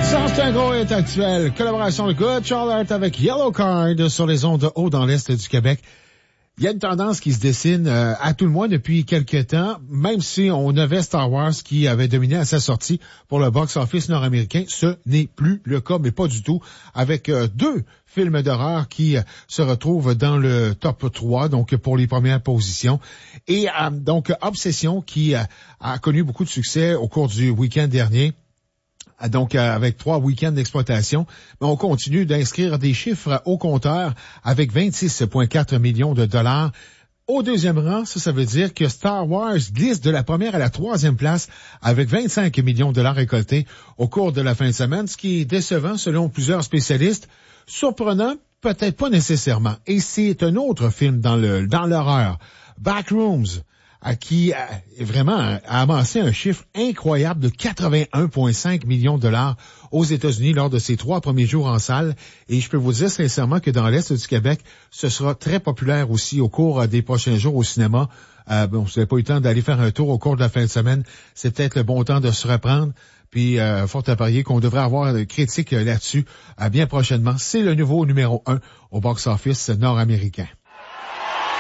Ça, c'est un gros hit actuel. Collaboration de Good Charlotte avec Yellow Card sur les ondes de haut dans l'Est du Québec. Il y a une tendance qui se dessine à tout le moins depuis quelques temps, même si on avait Star Wars qui avait dominé à sa sortie pour le box-office nord-américain. Ce n'est plus le cas, mais pas du tout, avec deux films d'horreur qui se retrouvent dans le top 3, donc pour les premières positions. Et donc Obsession qui a connu beaucoup de succès au cours du week-end dernier. Donc, avec 3 week-ends d'exploitation, mais on continue d'inscrire des chiffres au compteur avec 26,4 millions de dollars. Au deuxième rang, ça veut dire que Star Wars glisse de la première à la troisième place avec 25 millions de dollars récoltés au cours de la fin de semaine, ce qui est décevant selon plusieurs spécialistes. Surprenant, peut-être pas nécessairement. Et c'est un autre film dans l'horreur, Backrooms, qui vraiment a amassé un chiffre incroyable de 81,5 millions de dollars aux États-Unis lors de ses 3 premiers jours en salle. Et je peux vous dire sincèrement que dans l'Est du Québec, ce sera très populaire aussi au cours des prochains jours au cinéma. Bon, vous n'avez pas eu le temps d'aller faire un tour au cours de la fin de semaine. C'est peut-être le bon temps de se reprendre. Puis, fort à parier qu'on devrait avoir des critiques là-dessus bien prochainement. C'est le nouveau numéro 1 au box-office nord-américain.